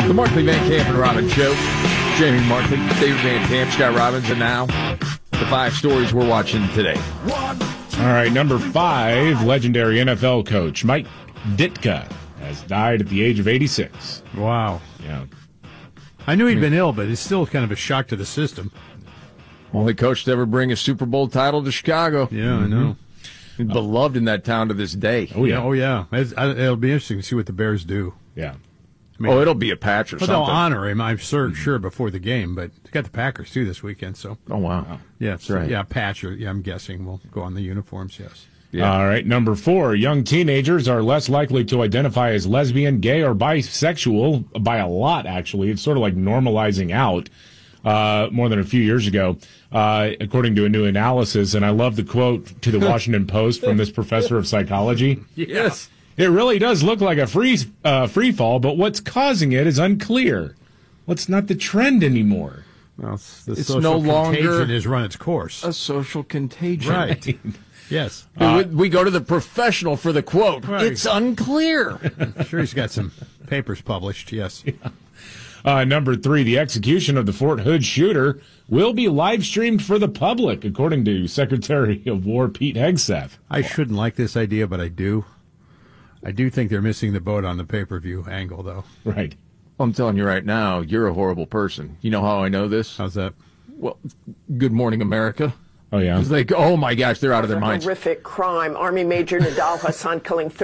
The Markley, Van Camp, and Robbins Show. Jamie Markley, David Van Camp, Scott Robbins, and now the 5 stories we're watching today. All right, number 5, legendary NFL coach Mike Ditka has died at the age of 86. Wow. Yeah. I knew he'd been ill, but it's still kind of a shock to the system. Only coach to ever bring a Super Bowl title to Chicago. Yeah, I know. He's beloved in that town to this day. Oh, yeah. Oh, yeah. It'll be interesting to see what the Bears do. Yeah. I mean, It'll be a patch or but something. they'll honor him, I'm sure, before the game. But they got the Packers, too, this weekend. So, Oh, wow. yeah, That's right. Yeah, patch, I'm guessing, will go on the uniforms, yes. Yeah. All right, number 4, young teenagers are less likely to identify as lesbian, gay, or bisexual by a lot, actually. It's sort of like normalizing out more than a few years ago, according to a new analysis. And I love the quote to the Washington Post from this professor of psychology. Yes. It really does look like a free fall, but what's causing it is unclear. What's not the trend anymore? Well, the It's social no longer contagion has run its course. A social contagion. Right. Yes. We go to the professional for the quote. Right. It's unclear. I'm sure he's got some papers published, yes. Number 3, the execution of the Fort Hood shooter will be live streamed for the public, according to Secretary of War Pete Hegseth. I shouldn't like this idea, but I do. I do think they're missing the boat on the pay-per-view angle, though. Right. I'm telling you right now, you're a horrible person. You know how I know this? How's that? Well, Good Morning America. Oh, yeah. It's like, oh my gosh, they're out of their minds. Horrific crime. Army Major Nidal Hassan killing